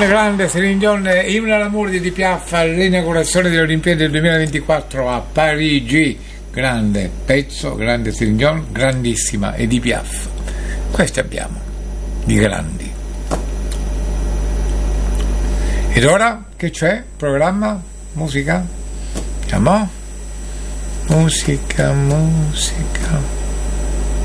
grande Céline Dion, Inno all'amore di Piaf all'inaugurazione delle Olimpiadi del 2024 a Parigi. Grande pezzo, grande Céline Dion, grandissima Edith Piaf. Questi abbiamo di grandi. Ed ora che c'è? Programma? Musica? Musica.